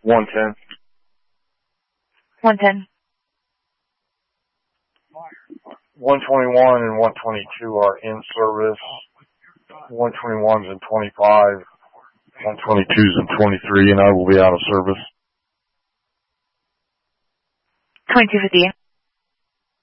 110. 110. 121 and 122 are in service. 121's in 25. 122's in 23, and I will be out of service. 2250.